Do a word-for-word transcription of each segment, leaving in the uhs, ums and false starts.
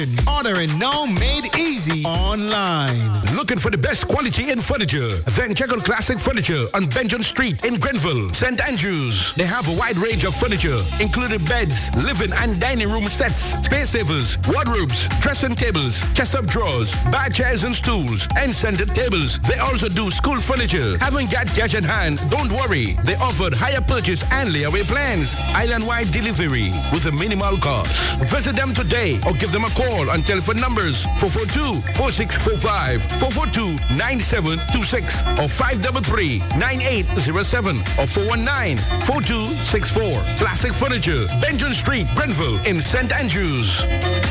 Ordering now made easy online. Looking for the best quality in furniture? Then check out Classic Furniture on Benjamin Street in Grenville, Saint Andrews. They have a wide range of furniture, including beds, living and dining room sets, space savers, wardrobes, dressing tables, chest of drawers, bar chairs and stools, and center tables. They also do school furniture. Haven't got cash in hand? Don't worry. They offered hire purchase and layaway plans. Island-wide delivery with a minimal cost. Visit them today or give them a call on telephone numbers four four two, four six four five, four four two, nine seven two six or five three three, nine eight zero seven or four one nine, four two six four. Classic Furniture, Benjamin Street, Grenville in Saint Andrews.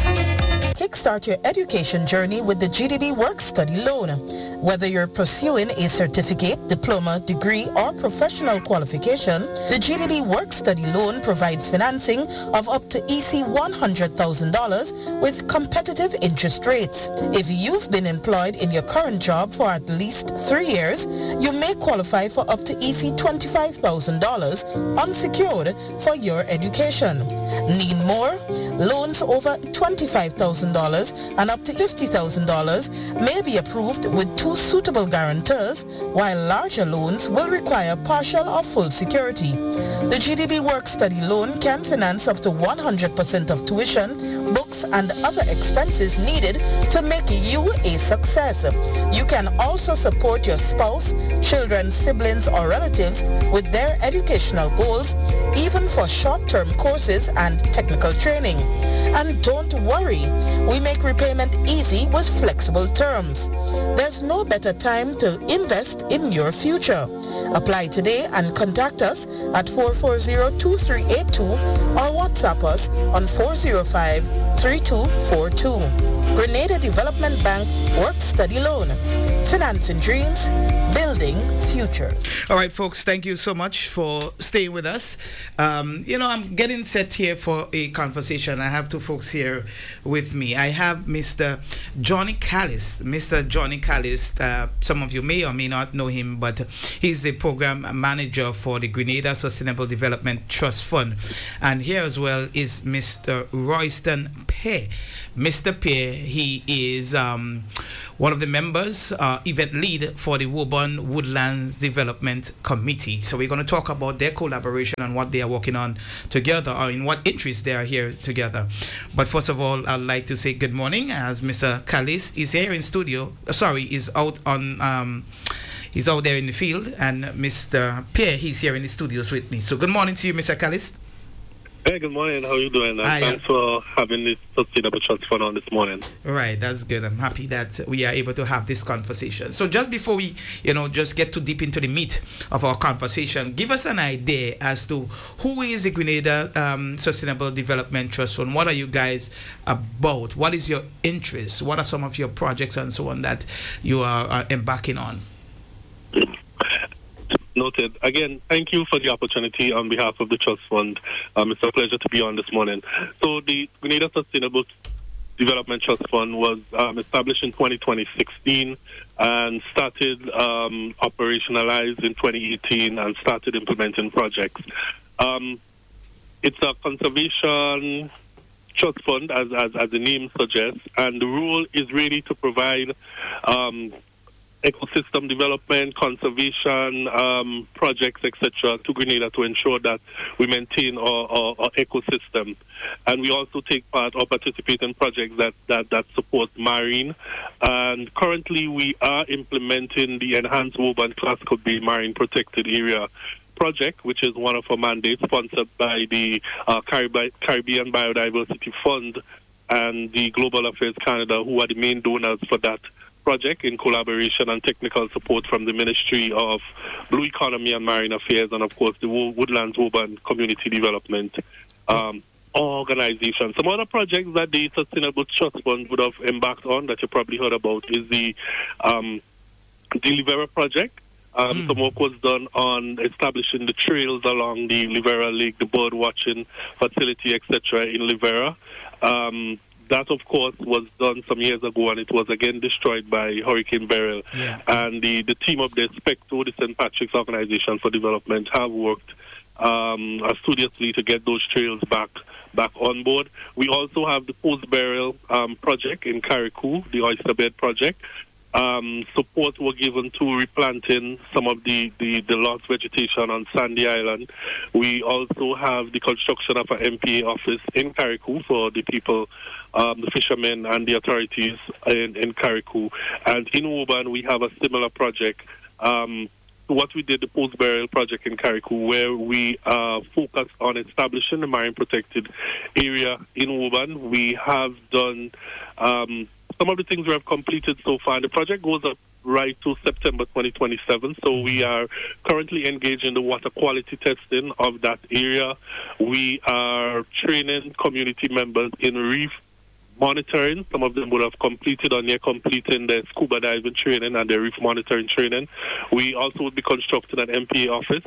Kickstart your education journey with the G D B Work Study Loan. Whether you're pursuing a certificate, diploma, degree, or professional qualification, the G D B Work Study Loan provides financing of up to E C one hundred thousand dollars with competitive interest rates. If you've been employed in your current job for at least three years, you may qualify for up to E C twenty-five thousand dollars unsecured for your education. Need more? Loans over twenty-five thousand dollars and up to fifty thousand dollars may be approved with two suitable guarantors, while larger loans will require partial or full security. The G D B Work Study Loan can finance up to one hundred percent of tuition, books, and other expenses needed to make you a success. You can also support your spouse, children, siblings, or relatives with their educational goals, even for short-term courses and technical training. And don't worry, we make repayment easy with flexible terms. There's no better time to invest in your future. Apply today and contact us at four four zero, two three eight two or WhatsApp us on four zero five, three two four two. Grenada Development Bank Work Study Loan. Financing dreams, building futures. All right, folks, thank you so much for staying with us. Um, you know, I'm getting set here for a conversation. I have two folks here with me. I have Mister Johnny Callis. Mister Johnny Callis, uh, some of you may or may not know him, but he's the program manager for the Grenada Sustainable Development Trust Fund. And here as well is Mister Royston Pear. Mister Pear, he is um, one of the members, uh, event lead for the Woburn Woodlands Development Committee. So we're going to talk about their collaboration and what they are working on together, or in what interest they are here together. But first of all, I'd like to say good morning, as Mister Callis is here in studio. Uh, sorry, is out on. Um, he's out there in the field, and Mister Pear, he's here in the studios with me. So good morning to you, Mister Callis. Hey, good morning. How are you doing? And Hi, thanks uh, for having this Sustainable Trust Fund on this morning. Right, that's good. I'm happy that we are able to have this conversation. So just before we, you know, just get too deep into the meat of our conversation, give us an idea as to who is the Grenada um, Sustainable Development Trust Fund. What are you guys about? What is your interest? What are some of your projects and so on that you are, are embarking on? Noted. Again, thank you for the opportunity on behalf of the Trust Fund. Um, it's a pleasure to be on this morning. So the Grenada Sustainable Development Trust Fund was um, established in twenty sixteen and started um, operationalized in twenty eighteen and started implementing projects. Um, it's a conservation trust fund, as, as, as the name suggests, and the role is really to provide um, ecosystem development, conservation um, projects, et cetera, to Grenada to ensure that we maintain our, our, our ecosystem. And we also take part or participate in projects that, that, that support marine. And currently we are implementing the Enhanced Woburn Classical Bay Marine Protected Area project, which is one of our mandates sponsored by the uh, Carib- Caribbean Biodiversity Fund and the Global Affairs Canada, who are the main donors for that project, in collaboration and technical support from the Ministry of Blue Economy and Marine Affairs, and of course the Woodlands Woburn Community Development um, Organization. Some other projects that the Sustainable Trust Fund would have embarked on that you probably heard about is the um, the Livera project. Um, mm. Some work was done on establishing the trails along the Livera Lake, the bird watching facility, et cetera, in Livera. Um, That, of course, was done some years ago, and it was again destroyed by Hurricane Beryl. Yeah. And the, the team of the SPECTO, the Saint Patrick's Organization for Development, have worked um, studiously to get those trails back back on board. We also have the post-burial um, project in Carriacou, the oyster bed project. Um, support were given to replanting some of the, the, the lost vegetation on Sandy Island. We also have the construction of an M P A office in Carriacou for the people, um, the fishermen and the authorities in, in Carriacou. And in Woburn, we have a similar project. Um, what we did, the post-burial project in Carriacou, where we uh, focused on establishing the marine protected area in Woburn. We have done um, some of the things we have completed so far. The project goes up right to September twenty twenty-seven, so we are currently engaged in the water quality testing of that area. We are training community members in reef monitoring. Some of them would have completed or near completing their scuba diving training and their reef monitoring training. We also would be constructing an M P A office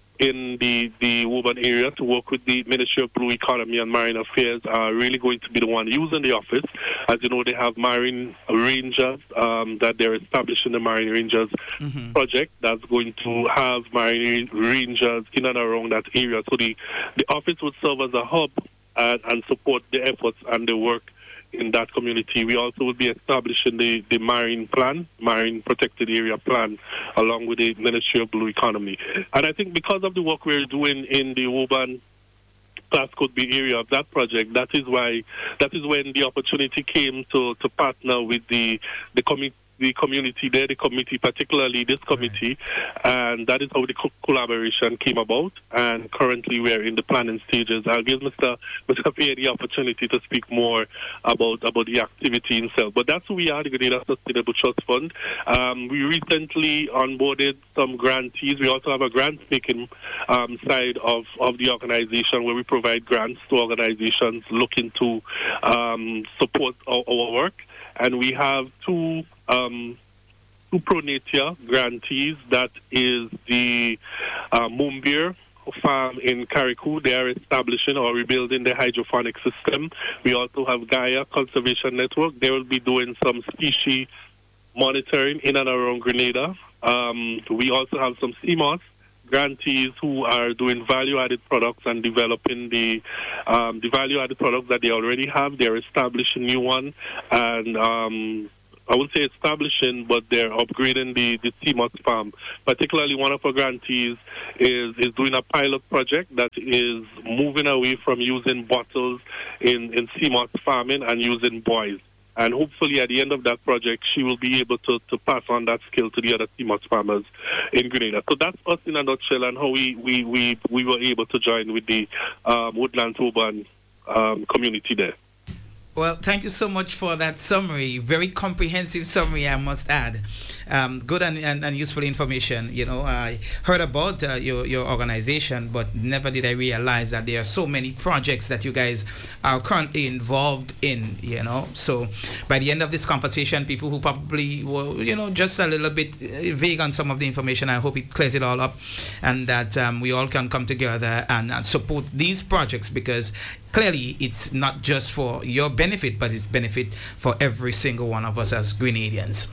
in the, the Woburn area to work with the Ministry of Blue Economy and Marine Affairs, are really going to be the one using the office. As you know, they have marine rangers um, that they're establishing the Marine Rangers mm-hmm. project that's going to have marine rangers in and around that area. So the, the office would serve as a hub and, and support the efforts and the work in that community. We also will be establishing the, the marine plan, marine protected area plan, along with the Ministry of Blue Economy. And I think because of the work we're doing in the Woburn Glasgow Bay area of that project, that is why that is when the opportunity came to, to partner with the the committee. The community there, the committee, particularly this committee, right. And that is how the co- collaboration came about. And currently, we are in the planning stages. I'll give Mister Mister Pierre the opportunity to speak more about about the activity itself. But that's who we are, the Grenada Sustainable Trust Fund. Um, we recently onboarded some grantees. We also have a grant-making um, side of, of the organization where we provide grants to organizations looking to um, support our, our work. And we have two um, two Pronatia grantees. That is the uh, Mumbeer farm in Carriacou. They are establishing or rebuilding the hydroponic system. We also have Gaia Conservation Network. They will be doing some species monitoring in and around Grenada. Um, we also have some C M O S grantees who are doing value-added products and developing the um, the value-added products that they already have. They're establishing new one, and um, I would say establishing, but they're upgrading the, the C M O S farm. Particularly, one of our grantees is, is doing a pilot project that is moving away from using bottles in, in C M O S farming and using buoys. And hopefully at the end of that project, she will be able to, to pass on that skill to the other C M O S farmers in Grenada. So that's us in a nutshell and how we, we, we, we were able to join with the um, Woodlands Woburn um, community there. Well, thank you so much for that summary. Very comprehensive summary, I must add. Um, good and, and, and useful information. You know, I heard about uh, your, your organization, but never did I realize that there are so many projects that you guys are currently involved in, you know. So by the end of this conversation, people who probably were, you know, just a little bit vague on some of the information, I hope it clears it all up and that um, we all can come together and, and support these projects, because clearly it's not just for your benefit, but it's benefit for every single one of us as Grenadians.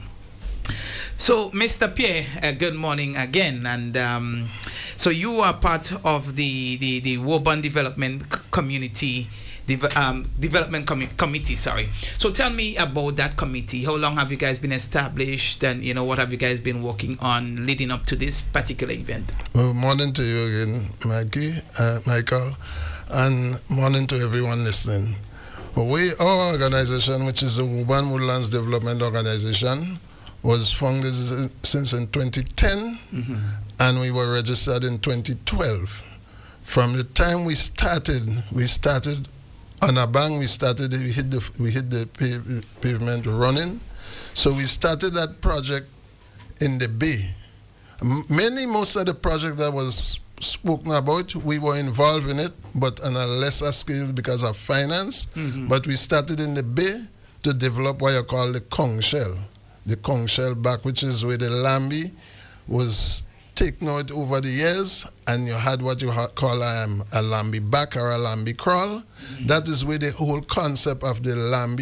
So, Mister Pierre, uh, good morning again. And um, so you are part of the, the, the Woburn Development Community Deve- um, Development Com- Committee. Sorry. So tell me about that committee. How long have you guys been established, and you know what have you guys been working on leading up to this particular event? Well, morning to you again, Maggie, uh, Michael, and morning to everyone listening. Well, we, our organization, which is the Woburn Woodlands Development Organization, was founded since in twenty ten, mm-hmm. and we were registered in twenty twelve. From the time we started, we started on a bang. We started, we hit the we hit the pave, pavement running. So we started that project in the bay. M- many, most of the project that was spoken about, we were involved in it, but on a lesser scale because of finance. Mm-hmm. But we started in the bay to develop what you call the conch shell. The conch shell back, which is where the lambi was taken out over the years, and you had what you ha- call um, a lambi back or a lambi crawl. Mm-hmm. That is where the whole concept of the lambi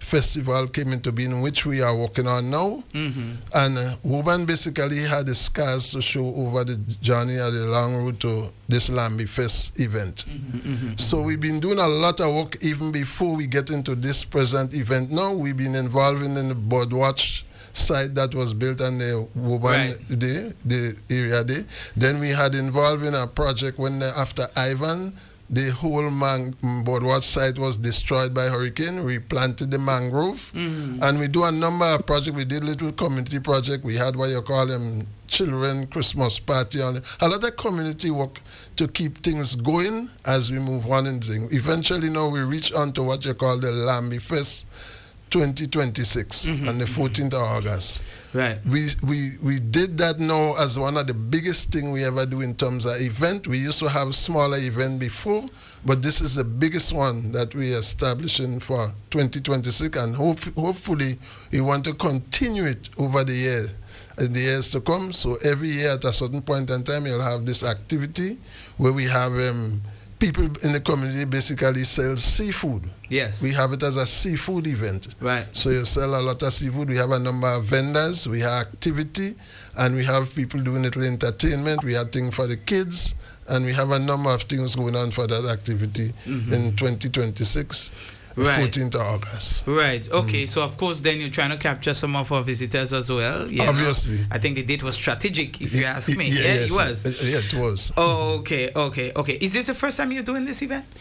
festival came into being, which we are working on now. Mm-hmm. And uh, Woban basically had the scars to show over the journey of the long road to this Lambie Fest event. Mm-hmm, mm-hmm. So we've been doing a lot of work even before we get into this present event. Now we've been involved in the Birdwatch site that was built on the Woban Right. Day, the area day. Then we had involved in a project when uh, after Ivan, the whole man- Birdwatch site was destroyed by hurricane. We planted the mangrove, mm-hmm. and we do a number of projects. We did little community project. We had what you call them children Christmas party, on a lot of community work to keep things going as we move on in things. Eventually, now we reach on to what you call the Lambie Fest twenty twenty-six mm-hmm. on the fourteenth of August. Right. We, we we did that now as one of the biggest thing we ever do in terms of event. We used to have smaller event before, but this is the biggest one that we are establishing for twenty twenty-six, and hope, hopefully we want to continue it over the year, in the years to come. So every year at a certain point in time, you'll have this activity where we have um, people in the community basically sell seafood. Yes. We have it as a seafood event. Right. So you sell a lot of seafood. We have a number of vendors. We have activity. And we have people doing little entertainment. We have things for the kids. And we have a number of things going on for that activity mm-hmm. in twenty twenty-six. Right. fourteenth of August. Right. Okay. Mm. So of course, then you're trying to capture some of our visitors as well. Yeah. Obviously. I think the date was strategic, if you ask me. Yeah, Yeah, yes. it was. Yeah, it was. Oh, okay, okay, okay. Is this the first time you're doing this event?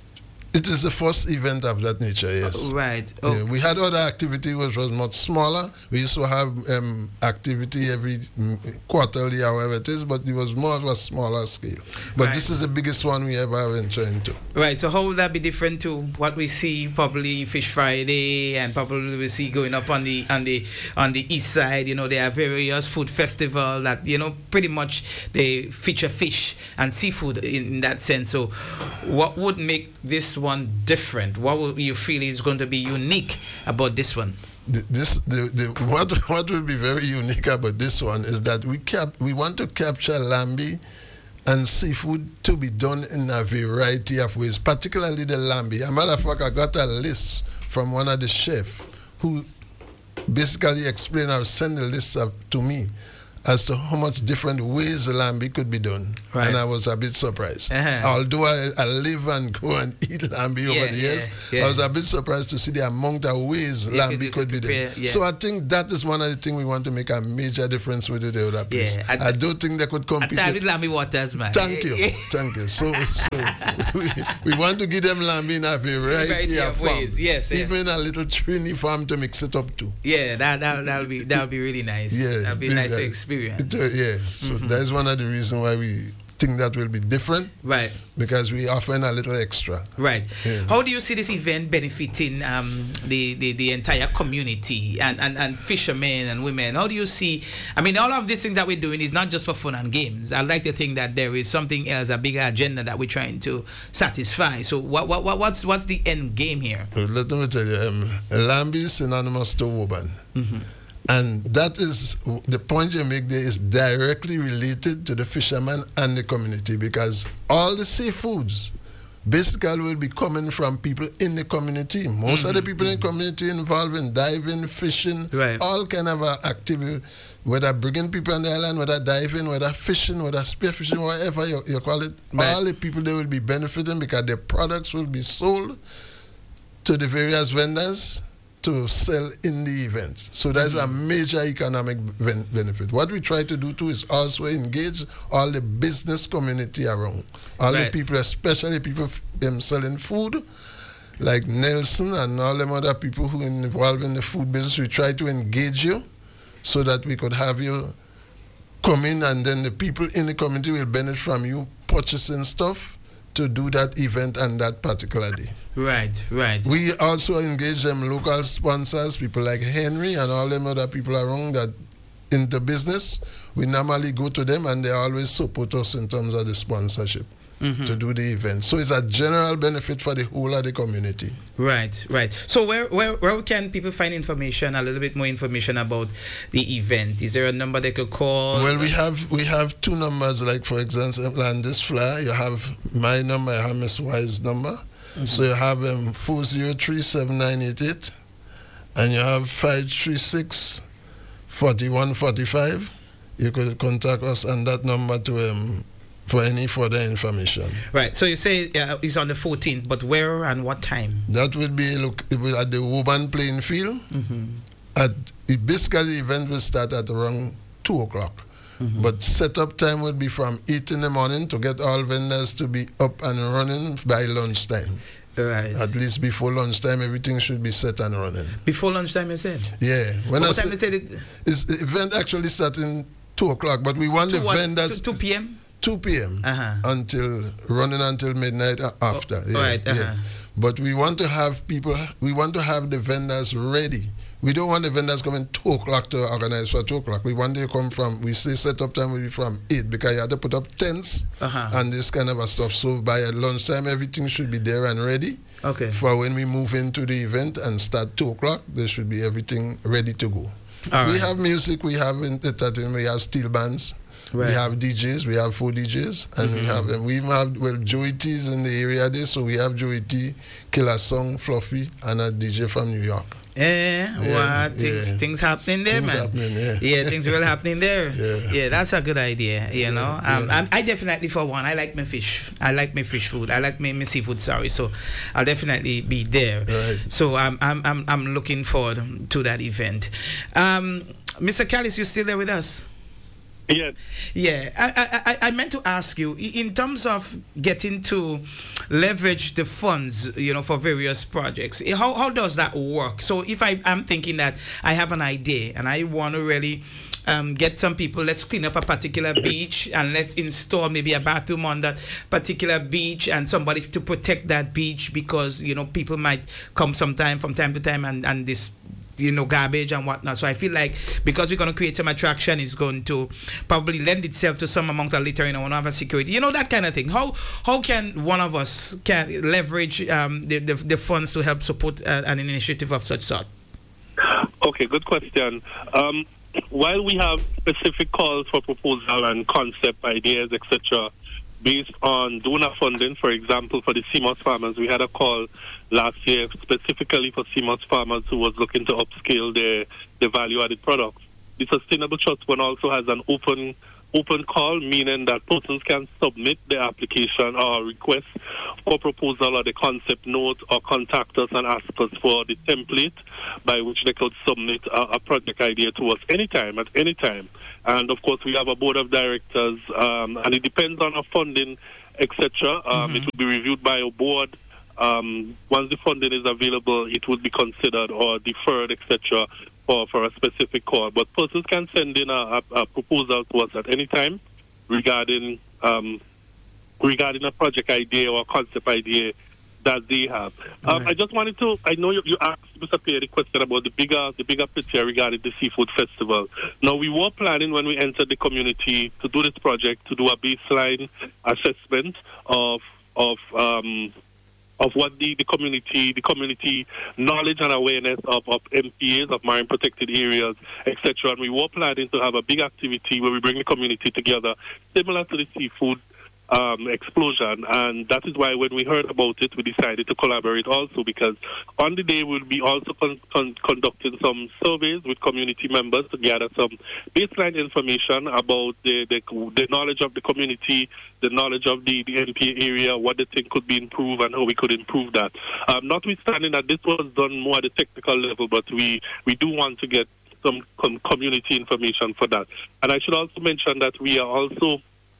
It is the first event of that nature, yes. Right. Yeah, Okay. we had other activity which was much smaller. We used to have um, activity every mm, quarterly, however it is, but it was more of a smaller scale. But Right. this is the biggest one we ever ventured into. Right. So how would that be different to what we see probably Fish Friday and probably we see going up on the on the on the east side? You know, there are various food festival that you know pretty much they feature fish and seafood in, in that sense. So, what would make this one different? What would you feel is going to be unique about this one? The- This the, the what what will be very unique about this one is that we cap we want to capture Lambie and seafood to be done in a variety of ways, particularly the Lambie. As a matter of fact, I got a list from one of the chefs who basically explained or sent a list of, to me as to how much different ways the Lambie could be done. Right. And I was a bit surprised. Uh-huh. Although I, I live and go and eat Lambie Yeah, over the yeah, years, yeah. I was a bit surprised to see the amount of ways Yeah, Lambie could- could be done. prepare, yeah. So I think that is one of the things we want to make a major difference with the other place. Yeah, I- I, don't think they could I compete. time with- with Lambie Waters, man. Thank you, thank you. So, so we, we want to give them Lambie in a variety, Variety of of farms. ways. Yes, yes. Even a little Trini farm to mix it up to. Yeah, that that that'll be that'll be really nice. Yeah, that'll be nice to yeah. experience. It, uh, yeah, so Mm-hmm. that is one of the reasons why we think that will be different, Right. because we offering a little extra. Right. Yeah. How do you see this event benefiting um, the, the, the entire community and, and, and fishermen and women? How do you see? I mean, all of these things that we're doing is not just for fun and games. I like to think that there is something else, a bigger agenda that we're trying to satisfy. So, what, what, what what's what's the end game here? But let me tell you, um, Lambie is synonymous to Woban. Mm-hmm. And that is, the point you make there is directly related to the fishermen and the community, because all the seafoods basically will be coming from people in the community. Most mm-hmm. of the people in the community involved in diving, fishing, Right. all kind of uh, activity, whether bringing people on the island, whether diving, whether fishing, whether spearfishing, whatever you, you call it, Right. all the people they will be benefiting because their products will be sold to the various vendors to sell in the event. So that's mm-hmm. a major economic ben- benefit. What we try to do too is also engage all the business community around. All Right. the people, especially people f- um, selling food, like Nelson and all them other people who are involved in the food business. We try to engage you so that we could have you come in, and then the people in the community will benefit from you purchasing stuff to do that event and that particular day. Right, right. We also engage them local sponsors, people like Henry and all them other people around that into business. We normally go to them and they always support us in terms of the sponsorship mm-hmm. to do the event. So it's a general benefit for the whole of the community. Right, right. So where, where where can people find information, a little bit more information about the event? Is there a number they could call? Well, we have we have two numbers, like for example, on this flyer, you have my number, I have Miss Wise's number. Mm-hmm. So you have um, four zero three, seven nine eight eight, and you have five three six, four one four five, you could contact us on that number to um, for any further information. Right. So you say uh, it's on the fourteenth, but where and what time? That would be look it will at the Woburn playing field. Mm-hmm. At it, basically, the event will start at around two o'clock. Mm-hmm. But setup time would be from eight in the morning to get all vendors to be up and running by lunchtime. Right. At least before lunchtime, everything should be set and running. Before lunchtime, you said? Yeah. When what I time you said it? It's, the event actually starting two o'clock, but we want two the what, vendors... two p.m.? two p.m. Uh-huh. until running until midnight after. Oh, yeah, right, uh-huh. yeah. But we want to have people, we want to have the vendors ready. We don't want the vendors coming two o'clock to organize for two o'clock. We want them to come from, we say set up time will be from eight because you have to put up tents uh-huh. and this kind of a stuff. So by lunchtime, everything should be there and ready. Okay. For when we move into the event and start two o'clock, there should be everything ready to go. All we right. have music, we have entertainment, we have steel bands. Right. We have D Js, we have four D Js, and mm-hmm. we have them. We even have, well, Joey T is in the area there, so we have Joey T, Killer Song, Fluffy, and a D J from New York. Yeah, yeah, well, things, yeah. things happening there, things man. Happening, yeah. yeah, things really happening there. Yeah. yeah, that's a good idea, you yeah, know. Um, yeah. I definitely, for one, I like my fish. I like my fish food. I like my, my seafood, sorry. So I'll definitely be there. Right. So I'm, I'm, I'm, I'm looking forward to that event. Um, Mister Callis, you still there with us? Yes. Yeah, I, I I meant to ask you in terms of getting to leverage the funds, you know, for various projects. How how does that work? So if I I'm thinking that I have an idea and I want to really um, get some people, let's clean up a particular beach and let's install maybe a bathroom on that particular beach and somebody to protect that beach because you know people might come sometime from time to time and and this. You know, garbage and whatnot. So I feel like because we're going to create some attraction, it's going to probably lend itself to some amount of littering and have a security. You know, that kind of thing. How how can one of us can leverage um, the, the the funds to help support uh, an initiative of such sort? Okay, good question. Um, while we have specific calls for proposal and concept ideas, et cetera, based on donor funding, for example, for the C M O S farmers, we had a call last year specifically for C M O S farmers who was looking to upscale their, their value-added products. The Sustainable Trust Fund also has an open open call, meaning that persons can submit their application or request for proposal or the concept note or contact us and ask us for the template by which they could submit a, a project idea to us anytime, at any time. And, of course, we have a board of directors, um, and it depends on our funding, et cetera. Um, mm-hmm. It will be reviewed by a board. Um, once the funding is available, it would be considered or deferred, et cetera, for, for a specific call. But persons can send in a, a, a proposal to us at any time regarding um, regarding a project idea or concept idea that they have. Um, right. I just wanted to, I know you, you asked Mister Pierre the question about the bigger the bigger picture regarding the Seafood Festival. Now, we were planning when we entered the community to do this project, to do a baseline assessment of of um, of what the, the community, the community knowledge and awareness of, of M P As, of marine protected areas, et cetera. And we were planning to have a big activity where we bring the community together, similar to the seafood um, explosion. And that is why when we heard about it, we decided to collaborate also, because on the day we'll be also con- con- conducting some surveys with community members to gather some baseline information about the, the, the knowledge of the community, the knowledge of the, the N P A area, what they think could be improved and how we could improve that. Um, notwithstanding that this was done more at the technical level, but we, we do want to get some com- community information for that. And I should also mention that we are also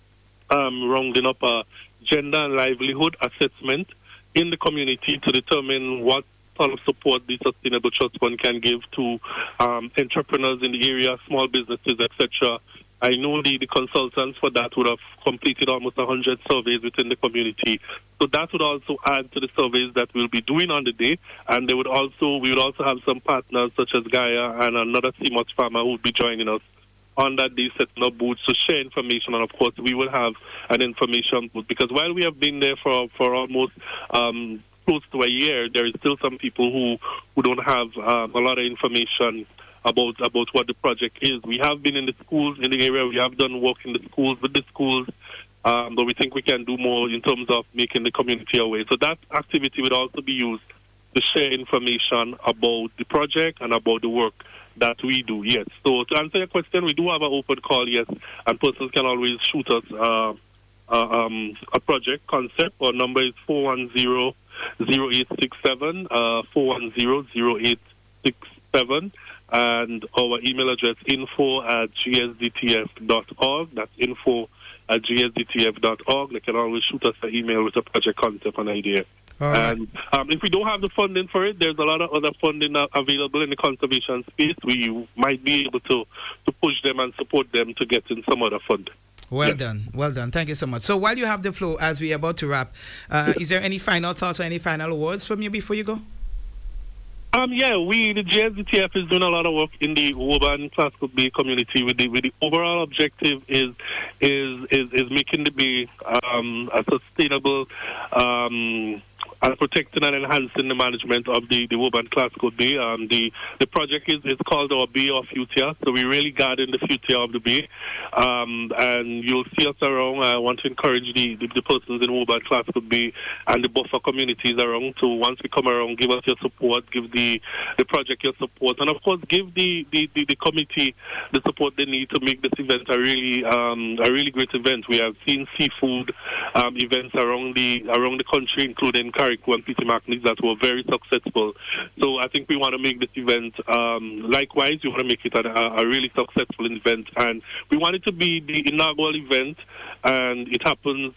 um, rounding up a gender and livelihood assessment in the community to determine what sort of support the Sustainable Trust Fund can give to um, entrepreneurs in the area, small businesses, et cetera. I know the, the consultants for that would have completed almost one hundred surveys within the community. So that would also add to the surveys that we'll be doing on the day. And they would also we would also have some partners such as Gaia and another C M O S farmer who would be joining us on that day, setting up booths to share information. And, of course, we will have an information booth. Because while we have been there for, for almost um, close to a year, there is still some people who, who don't have um, a lot of information about about what the project is. We have been in the schools in the area. We have done work in the schools with the schools, um, but we think we can do more in terms of making the community aware. So that activity would also be used to share information about the project and about the work that we do, yes. So to answer your question, we do have an open call, yes, and persons can always shoot us uh, uh, um, a project concept. Our number is four one zero, zero eight six seven, uh, four one zero, zero eight six seven, and our email address info at g s d t f dot org. That's info at g s d t f dot org. They can always shoot us an email with a project concept and idea. Right. And um, if we don't have the funding for it, there's a lot of other funding uh, available in the conservation space. We might be able to, to push them and support them to get in some other funding. Well yes. done. Well done. Thank you so much. So while you have the floor, as we're about to wrap, uh, is there any final thoughts or any final words from you before you go? Um, yeah, we, the G S D T F is doing a lot of work in the urban classical bay community with the, with the overall objective is, is, is, is making the bay um, a sustainable um, and protecting and enhancing the management of the, the urban classical bay. Um, the, the project is, is called our Bay of Future, so we really guarding the future of the bay. Um, and you'll see us around. I want to encourage the, the, the persons in urban classical bay and the buffer communities around to, once we come around, give us your support, give the, the project your support, and of course give the, the, the, the committee the support they need to make this event a really um, a really great event. We have seen seafood um, events around the around the country, including Carrick and Peter McNeese, that were very successful. So I think we want to make this event um, likewise. We want to make it a, a really successful event, and we want it to be the inaugural event, and it happens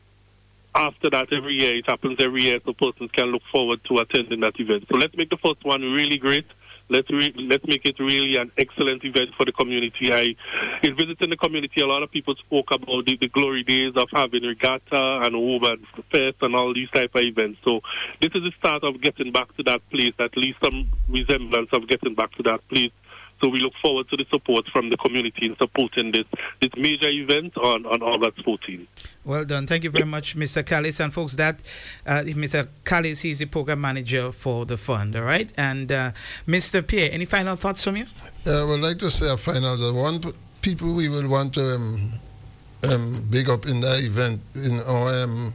after that every year. It happens every year, so persons can look forward to attending that event. So let's make the first one really great. Let's re- let's make it really an excellent event for the community. I, in visiting the community, a lot of people spoke about the, the glory days of having regatta and urban fest and all these type of events. So this is the start of getting back to that place, at least some resemblance of getting back to that place. So we look forward to the support from the community in supporting this this major event on, on August fourteenth. Well done. Thank you very much, Mister Callis. And folks, that uh, Mister Callis, he's the program manager for the fund, all right? And uh, Mister Pierre, any final thoughts from you? Uh, I would like to say a final that one people we will want to um, um, big up in that event in our um,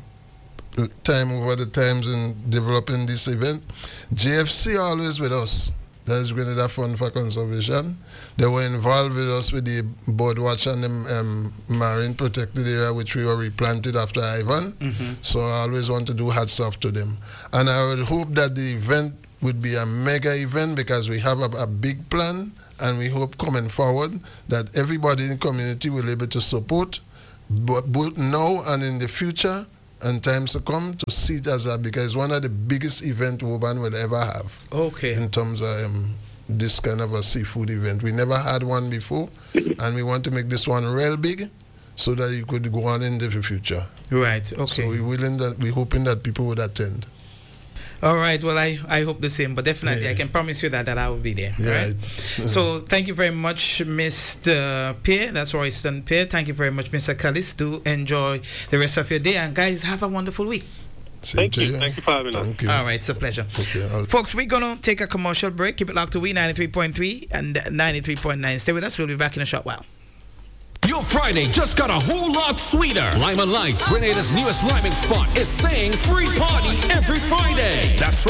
time over the times in developing this event. G F C always with us. That is Grenada Fund for Conservation. They were involved with us with the Birdwatch and the um, Marine Protected Area, which we were replanted after Ivan. Mm-hmm. So I always want to do hats off to them. And I would hope that the event would be a mega event because we have a, a big plan, and we hope coming forward that everybody in the community will be able to support, both now and in the future, and times to come, to see it as a, because it's one of the biggest events Woban will ever have. Okay. In terms of um, this kind of a seafood event. We never had one before, and we want to make this one real big so that you could go on in the future. Right, okay. So we're willing that, we're hoping that people would attend. All right. Well, I, I hope the same, but definitely yeah. I can promise you that, that I will be there. Yeah. Right? So thank you very much, Mister Pierre. That's Royston Pierre. Thank you very much, Mister Callis. Do enjoy the rest of your day. And guys, have a wonderful week. Thank you. Thank you for having us. Thank you. All right. It's a pleasure. Okay, folks, we're going to take a commercial break. Keep it locked to We ninety-three point three and ninety-three point nine. Stay with us. We'll be back in a short while. Your Friday just got a whole lot sweeter. Lima Lights, Grenada's newest liming spot, is saying free party every Friday. That's right.